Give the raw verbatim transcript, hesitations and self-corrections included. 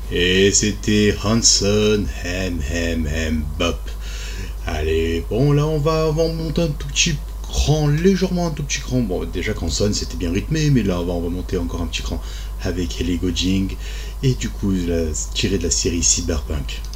Et c'était Hanson, hem hem hem bop. Allez, bon là on va, on va monter un tout petit cran, légèrement un tout petit cran. Bon déjà Hanson c'était bien rythmé, mais là on va, on va monter encore un petit cran avec Ellie Goulding et du coup la, tiré de la série Cyberpunk.